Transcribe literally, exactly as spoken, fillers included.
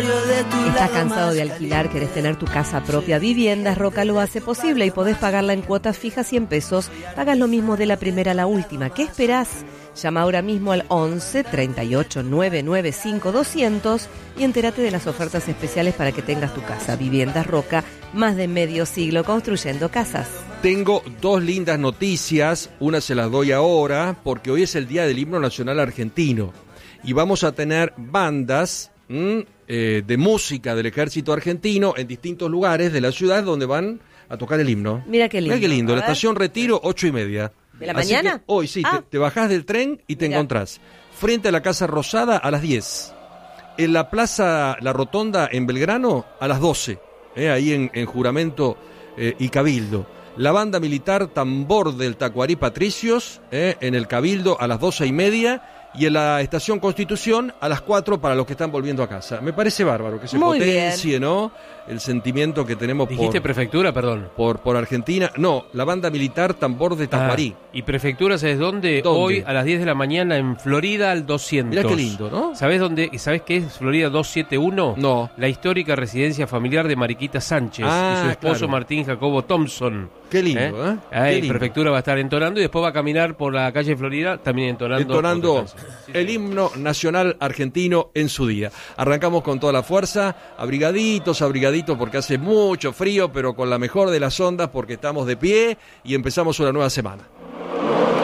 ¿Estás cansado de alquilar? ¿Querés tener tu casa propia? Viviendas Roca lo hace posible y podés pagarla en cuotas fijas cien pesos. Pagas lo mismo de la primera a la última. ¿Qué esperás? Llama ahora mismo al once, treinta y ocho, novecientos noventa y cinco, doscientos y entérate de las ofertas especiales para que tengas tu casa. Viviendas Roca, más de medio siglo construyendo casas. Tengo dos lindas noticias, una se las doy ahora, porque hoy es el Día del Himno Nacional Argentino y vamos a tener bandas mmm, eh, de música del Ejército Argentino en distintos lugares de la ciudad donde van a tocar el himno. Mira qué lindo. Mira qué lindo, la estación Retiro, ocho y media. ¿De la Así mañana? Que hoy sí, ah. te, te bajás del tren y te Mira. encontrás frente a la Casa Rosada a las diez, en la Plaza La Rotonda en Belgrano a las doce, eh, ahí en, en Juramento eh, y Cabildo. La banda militar Tambor del Tacuarí Patricios eh, en el Cabildo a las doce y media y en la Estación Constitución a las cuatro para los que están volviendo a casa. Me parece bárbaro que se Muy potencie, bien. ¿no? El sentimiento que tenemos ¿Dijiste por, prefectura, perdón? por, por Argentina. No, la banda militar Tambor de Tacuarí. Ah, ¿y prefectura sabes dónde? ¿Dónde? Hoy a las diez de la mañana en Florida al doscientos. Mirá qué lindo, ¿no? ¿Sabés dónde? ¿Sabés qué es Florida doscientos setenta y uno? No. La histórica residencia familiar de Mariquita Sánchez Ah, y su esposo claro. Martín Jacobo Thompson. Qué lindo, ¿eh? ¿eh? Ahí, Qué lindo. prefectura va a estar entonando y después va a caminar por la calle Florida también entonando. entonando otra canción. Sí, el sí. himno nacional argentino en su día. Arrancamos con toda la fuerza, abrigaditos, abrigaditos porque hace mucho frío, pero con la mejor de las ondas porque estamos de pie y empezamos una nueva semana.